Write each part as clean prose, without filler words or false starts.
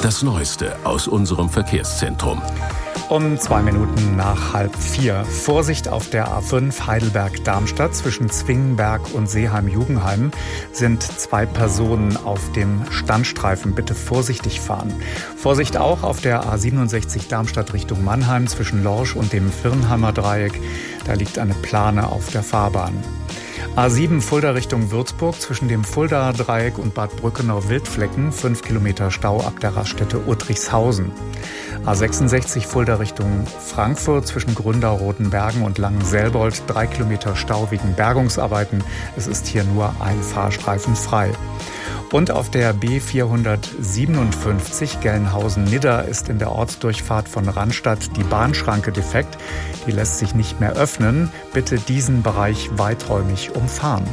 Das Neueste aus unserem Verkehrszentrum. Um 2 Minuten nach 3:30. Vorsicht auf der A5 Heidelberg-Darmstadt. Zwischen Zwingenberg und Seeheim-Jugenheim sind 2 Personen auf dem Standstreifen. Bitte vorsichtig fahren. Vorsicht auch auf der A67 Darmstadt Richtung Mannheim zwischen Lorsch und dem Virnheimer Dreieck. Da liegt eine Plane auf der Fahrbahn. A7 Fulda Richtung Würzburg zwischen dem Fuldaer Dreieck und Bad Brückenau-Wildflecken 5 Kilometer Stau ab der Raststätte Uttrichshausen. A66 Fulda Richtung Frankfurt zwischen Gründau-Rotenbergen und Langenselbold 3 Kilometer Stau wegen Bergungsarbeiten. Es ist hier nur ein Fahrstreifen frei. Und auf der B457 Gelnhausen-Nidda ist in der Ortsdurchfahrt von Rannstadt die Bahnschranke defekt. Die lässt sich nicht mehr öffnen. Bitte diesen Bereich weiträumig umfahren.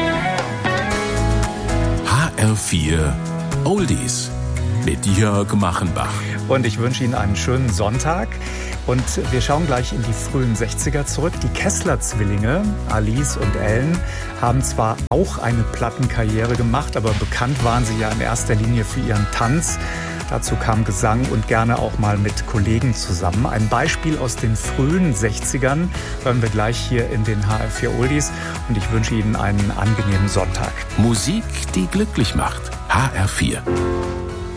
HR4 Oldies mit Jörg Machenbach. Und ich wünsche Ihnen einen schönen Sonntag. Und wir schauen gleich in die frühen 60er zurück. Die Kessler-Zwillinge, Alice und Ellen, haben zwar auch eine Plattenkarriere gemacht, aber bekannt waren sie ja in erster Linie für ihren Tanz. Dazu kam Gesang und gerne auch mal mit Kollegen zusammen. Ein Beispiel aus den frühen 60ern hören wir gleich hier in den HR4 Oldies. Und ich wünsche Ihnen einen angenehmen Sonntag. Musik, die glücklich macht. HR4.